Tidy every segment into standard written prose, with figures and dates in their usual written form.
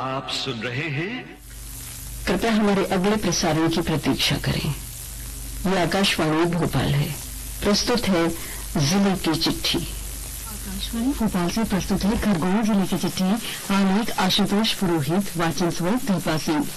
आप सुन रहे हैं। कृपया हमारे अगले प्रसारण की प्रतीक्षा करें। ये आकाशवाणी भोपाल है। प्रस्तुत है जिले की चिट्ठी। आकाशवाणी भोपाल से प्रस्तुत है खरगोन जिले की चिट्ठी। आलेख आशुतोष पुरोहित, वाचन स्वर दीपा सिंह।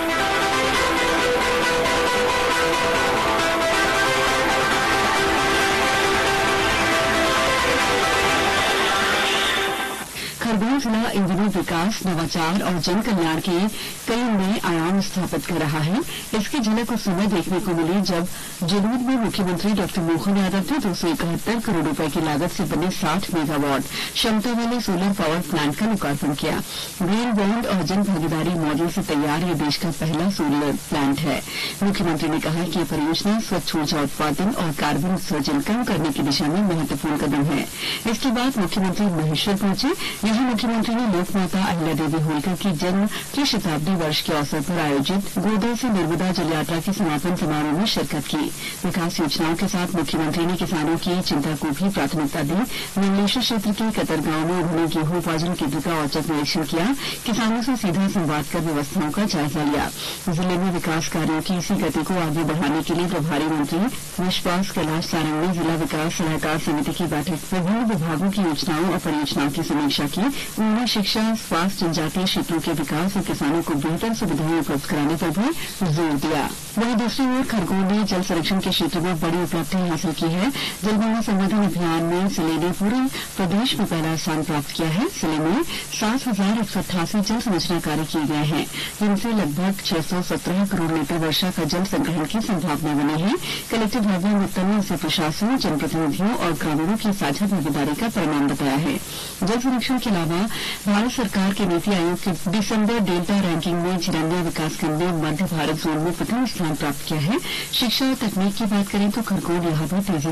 खरगोन जिला इन दिनों विकास, नवाचार और जन कल्याण के कई नए आयाम स्थापित कर रहा है। इसकी झलक उस समय देखने को मिली जब जलूर में मुख्यमंत्री डॉ मोहन यादव ने 271 करोड़ रुपए की लागत से बने 60 मेगावाट क्षमता वाले सोलर पावर प्लांट का लोकार्पण किया। ग्रीन बॉन्ड और जन भागीदारी मॉडल से तैयार ये देश का पहला सोलर प्लांट है। मुख्यमंत्री ने कहा कि यह परियोजना स्वच्छ ऊर्जा उत्पादन और कार्बन उत्सर्जन कम करने की दिशा में महत्वपूर्ण कदम है। इसके बाद मुख्यमंत्री महेश्वर पहुंचे। यहां मुख्यमंत्री ने लोकमाता अहिल्या देवी होलकर की जन्म की शताब्दी वर्ष के अवसर पर आयोजित गोदा से नर्मदा जल यात्रा के समापन समारोह में शिरकत की। विकास योजनाओं के साथ मुख्यमंत्री ने किसानों की चिंता को भी प्राथमिकता दी। मंडलेश्वर क्षेत्र के कतर गांव में उन्होंने गेहूं उपार्जन केंद्र का औचक निरीक्षण किया। किसानों से सीधा संवाद कर व्यवस्थाओं का जायजा लिया। जिले में विकास कार्यों की इसी गति को आगे बढ़ाने के लिए प्रभारी मंत्री विश्वास कैलाश सारंग ने जिला विकास सलाहकार समिति की बैठक में विभिन्न विभागों की योजनाओं और परियोजनाओं की समीक्षा की। उन्होंने शिक्षा, स्वास्थ्य, जनजातीय क्षेत्रों के विकास और किसानों को बेहतर सुविधाएं उपलब्ध कराने पर भी जोर दिया। वहीं दूसरी ओर खरगोन ने जल संरक्षण के क्षेत्र में बड़ी उपलब्धि हासिल की है। जलवायु संवर्धन अभियान में जिले ने पूरे प्रदेश में पहला स्थान प्राप्त किया है। जिले में 7,188 जल संरचना कार्य किए गए हैं, जिनसे लगभग 617 करोड़ लीटर वर्षा का जल संग्रहण की संभावना बनी है। कलेक्टर भव्या मित्तल ने इसे प्रशासन, जनप्रतिनिधियों और ग्रामीणों की साझा भागीदारी का परिणाम बताया है। जल संरक्षण के अलावा भारत सरकार के नीति आयोग के दिसंबर डेल्टा रैंकिंग में चिरंदिया विकासखंड ने मध्य भारत जोन में प्रथम स्थान प्राप्त किया है। शिक्षा और तकनीक की बात करें तो खरगोन यहां भी तेजी